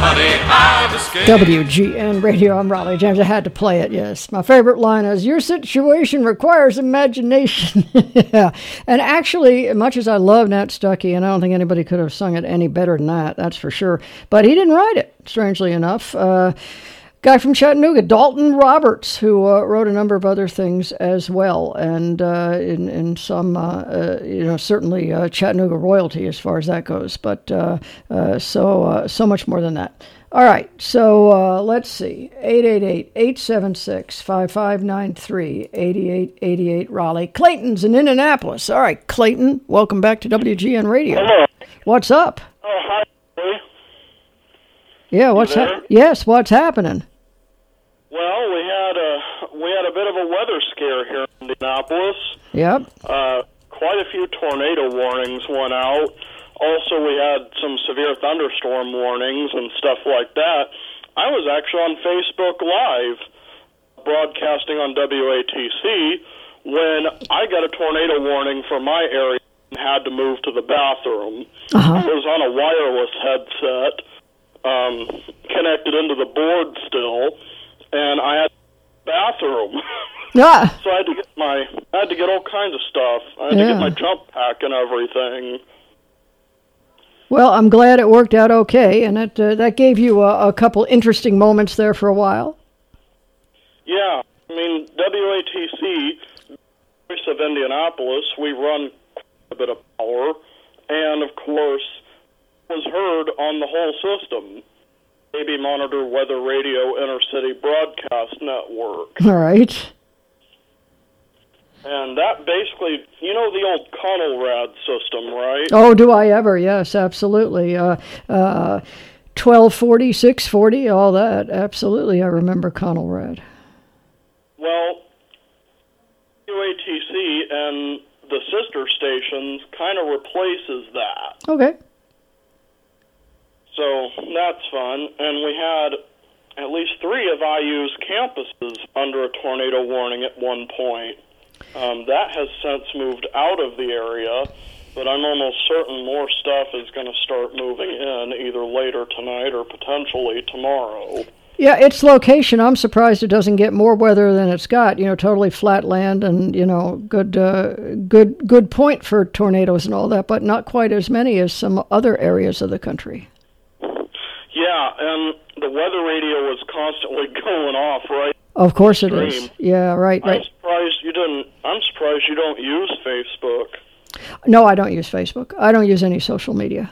honey, I've escaped. WGN Radio, I'm Raleigh James. I had to play it, yes. My favorite line is, your situation requires imagination. Yeah. And actually, much as I love Nat Stuckey, and I don't think anybody could have sung it any better than that, that's for sure. But he didn't write it, strangely enough. Guy from Chattanooga, Dalton Roberts, who wrote a number of other things as well, and in some, certainly Chattanooga royalty as far as that goes, but so much more than that. All right, so let's see, 888-876-5593, 8888 Raleigh. Clayton's in Indianapolis. All right, Clayton, welcome back to WGN Radio. Hello. What's up? Oh, hi. Ray. Yeah, what's Yes, what's happening? Well, we had a bit of a weather scare here in Indianapolis. Yep. Quite a few tornado warnings went out. Also, we had some severe thunderstorm warnings and stuff like that. I was actually on Facebook Live broadcasting on WATC when I got a tornado warning for my area and had to move to the bathroom. Uh-huh. I was on a wireless headset connected into the board still, and I had a bathroom. Yeah. So I had to get all kinds of stuff. I had to get my jump pack and everything. Well, I'm glad it worked out okay, and that gave you a couple interesting moments there for a while. Yeah, I mean, WATC, Voice of Indianapolis, we run quite a bit of power, and of course, was heard on the whole system. AB Monitor Weather Radio Intercity Broadcast Network. All right. And that basically, you know the old Conelrad system, right? Oh, do I ever? Yes, absolutely. 1240, 640, all that. Absolutely, I remember Conelrad. Well, WATC and the sister stations kind of replaces that. Okay. So that's fun. And we had at least 3 of IU's campuses under a tornado warning at one point. That has since moved out of the area, but I'm almost certain more stuff is going to start moving in either later tonight or potentially tomorrow. Yeah, its location, I'm surprised it doesn't get more weather than it's got. You know, totally flat land and, you know, good point for tornadoes and all that, but not quite as many as some other areas of the country. Yeah, and the weather radio was constantly going off, right? Of course it is. Yeah, right. I'm surprised you don't use Facebook. No, I don't use Facebook. I don't use any social media.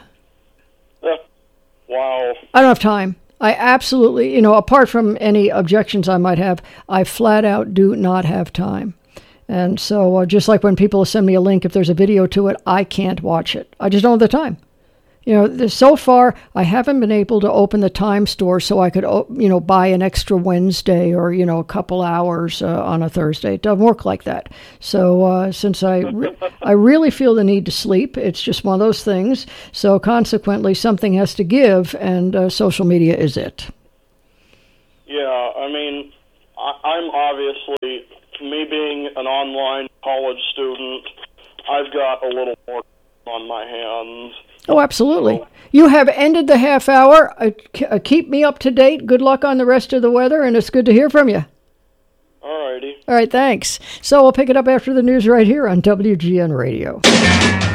Wow. I don't have time. I absolutely, apart from any objections I might have, I flat out do not have time. And so just like when people send me a link, if there's a video to it, I can't watch it. I just don't have the time. So far, I haven't been able to open the time store so I could, buy an extra Wednesday or, a couple hours on a Thursday. It doesn't work like that. So since I really feel the need to sleep, it's just one of those things. So consequently, something has to give, and social media is it. Yeah, I mean, I'm obviously, me being an online college student, I've got a little more on my hands. Oh, absolutely. You have ended the half hour. Keep me up to date. Good luck on the rest of the weather, and it's good to hear from you. All righty. All right, thanks. So we'll pick it up after the news right here on WGN Radio.